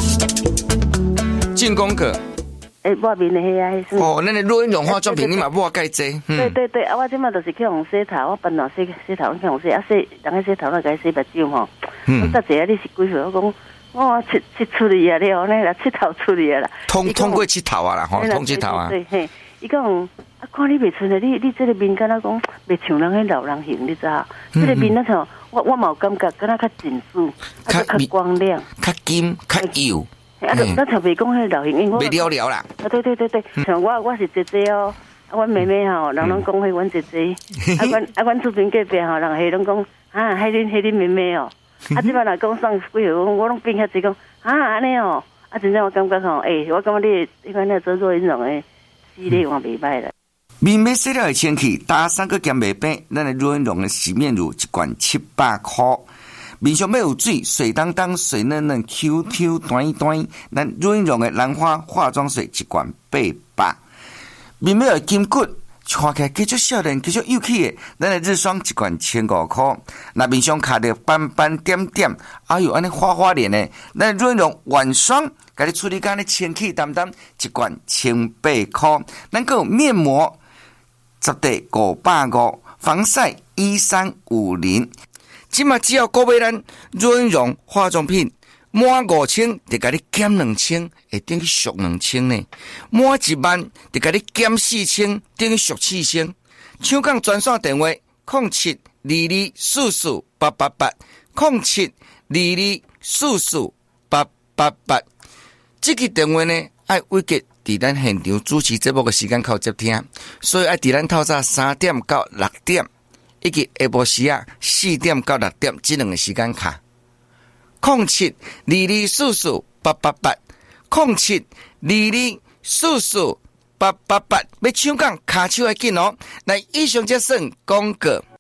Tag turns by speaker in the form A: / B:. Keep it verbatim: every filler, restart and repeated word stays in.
A: 进功课。
B: 诶，抹面的迄啊，迄
A: 哦，咱的罗云荣化妆品你嘛抹介济。
B: 对对对，啊，我即马就是去用洗头，我本来洗洗头去用洗，啊洗，人去洗头那个洗目睭吼。嗯。我再坐啊，你是几岁？我讲，我七七出去啊，了，那啦七头出去啊啦。
A: 通通过七头啊啦，吼，通七头啊。
B: 对嘿，伊讲，啊，看你袂出来，你你这个面敢若讲袂像人迄老人型，你知道？这个面那像我我嘛有感觉，敢若较紧致，较较光亮，
A: 较金，较油。
B: 啊，咱像袂讲迄老型，因为
A: 袂了了啦。
B: 啊，对对对对，像我我是姐姐哦，啊，阮妹妹吼，人拢讲迄阮姐姐，啊，阮啊，阮厝边隔壁吼，人迄拢讲啊，迄恁迄恁妹妹哦，啊，即摆若讲送几岁，我拢变较直讲啊，安尼哦，啊，真正我感觉吼，诶，我感觉你你看那做做云龙诶系列我袂歹啦。
A: 面面洗了的清气，打三个减袂变，咱的罗云龙的洗面乳一罐七百块。面上要有水，水当当、水嫩嫩、Q Q 短短。咱罗云龙的兰花化妆水一罐八百。面要有筋骨，穿起来继续少年、继续有气的。咱的日霜一罐千五块。那面上卡着斑斑点点，哎呦，安尼花花脸的。咱罗云龙晚霜，甲你处理干的清气淡淡，一罐千八块。咱还有面膜，十块五百五，防晒一三五零。即马只要购买咱罗云荣化妆品，满五千就甲你减两千，会等于俗两千呢。满一万就甲你减四千，等于俗四千。抢讲专线电话：零七二二四四八八八，零七二二四四八八八。这个电话呢，爱伟杰伫咱现场主持节目的时间靠接听，所以爱伫咱透早三点到六点。以及下晡时啊，四点到六點这两个时间卡，零七二二四四八八八，零七二二四四八八八，要抢讲卡手要紧哦。来，以上这算广告。